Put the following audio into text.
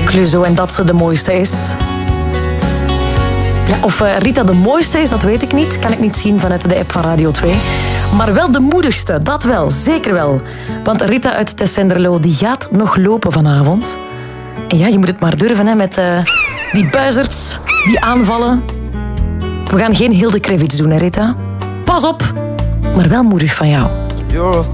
Clouseau en dat ze de mooiste is. Ja, of Rita de mooiste is, dat weet ik niet. Kan ik niet zien vanuit de app van Radio 2. Maar wel de moedigste, dat wel, zeker wel. Want Rita uit Tessenderlo die gaat nog lopen vanavond. En ja, je moet het maar durven hè, met die buizerds, die aanvallen. We gaan geen Hilde Krevits doen, hè, Rita? Pas op, maar wel moedig van jou. You're a